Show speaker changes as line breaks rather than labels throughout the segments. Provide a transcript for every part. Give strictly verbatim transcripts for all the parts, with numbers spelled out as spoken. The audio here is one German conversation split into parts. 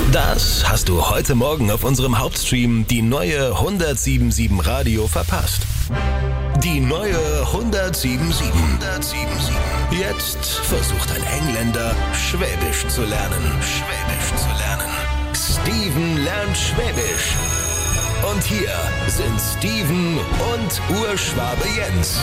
Das hast du heute Morgen auf unserem Hauptstream die neue hundertsiebenundsiebzig Radio verpasst. Die neue hundertsiebenundsiebzig. hundertsiebenundsiebzig. Jetzt versucht ein Engländer, Schwäbisch zu lernen. Schwäbisch zu lernen. Steven lernt Schwäbisch. Und hier sind Steven und Urschwabe Jens.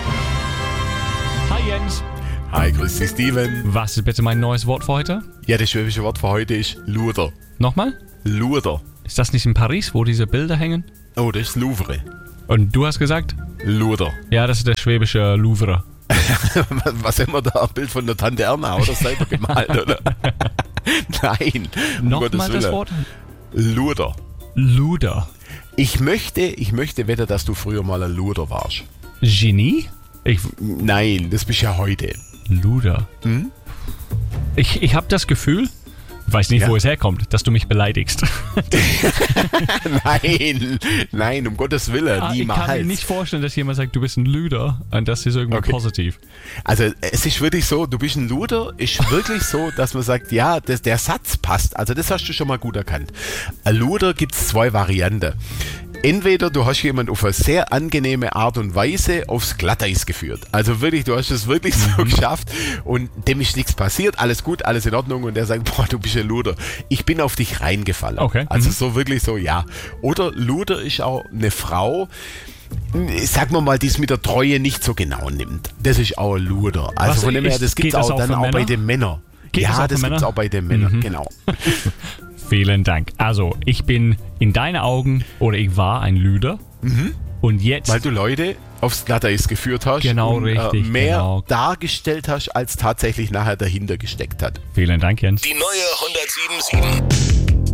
Hi Jens.
Hi, grüß dich Steven.
Was ist bitte mein neues Wort für heute?
Ja, das schwäbische Wort für heute ist Luder.
Nochmal?
Luder.
Ist das nicht in Paris, wo diese Bilder hängen?
Oh, das ist Louvre.
Und du hast gesagt?
Luder.
Ja, das ist der schwäbische Louvre.
Was immer da, ein Bild von der Tante Erna oder selber gemalt, oder? Nein. Um
Nochmal das Wort?
Luder.
Luder.
Ich möchte, ich möchte wetten, dass du früher mal ein Luder warst.
Genie? Ich,
Nein, das bist ja heute.
Luder.
Hm?
Ich, ich habe das Gefühl, ich weiß nicht,
Ja?
wo es herkommt, dass du mich beleidigst.
Nein, nein, um Gottes Willen,
Ah, ich
niemals.
kann mir nicht vorstellen, dass jemand sagt, du bist ein Luder. Und das ist irgendwie
Okay.
positiv.
Also es ist wirklich so, du bist ein Luder, ist wirklich so, dass man sagt, ja, das, der Satz passt. Also das hast du schon mal gut erkannt. Ein Luder gibt es zwei Varianten. Entweder du hast jemanden auf eine sehr angenehme Art und Weise aufs Glatteis geführt. Also wirklich, du hast es wirklich so geschafft und dem ist nichts passiert, alles gut, alles in Ordnung und der sagt, boah, du bist ein Luder. Ich bin auf dich reingefallen.
Okay.
Also
Mhm.
so wirklich so, ja. Oder Luder ist auch eine Frau, sagen wir mal, die es mit der Treue nicht so genau nimmt. Das ist auch ein Luder. Also
Was,
von dem her,
ist-
das gibt
geht
es
das
auch
auch
dann
für
auch bei
Männer?
den Männern.
Geht das
ja,
auch
das
für
gibt es
Männer?
auch bei den Männern,
Mhm.
genau.
Vielen Dank. Also, ich bin in deinen Augen, oder ich war ein Luder. Und jetzt...
Weil du Leute aufs Glatteis geführt hast
Genau,
und
richtig,
äh, mehr
genau.
dargestellt hast, als tatsächlich nachher dahinter gesteckt hat.
Vielen Dank, Jens.
Die neue hundertsiebenundsiebzig.